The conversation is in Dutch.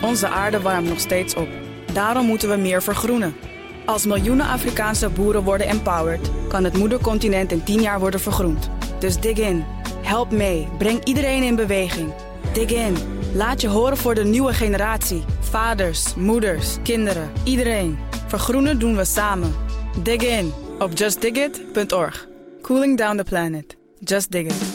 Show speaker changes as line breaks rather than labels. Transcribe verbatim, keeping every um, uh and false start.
Onze aarde warmt nog steeds op. Daarom moeten we meer vergroenen. Als miljoenen Afrikaanse boeren worden empowered, kan het moedercontinent in tien jaar worden vergroend. Dus dig in. Help mee. Breng iedereen in beweging. Dig in. Laat je horen voor de nieuwe generatie. Vaders, moeders, kinderen, iedereen. Vergroenen doen we samen. Dig in op just dig it punt org. Cooling down the planet. Just dig it.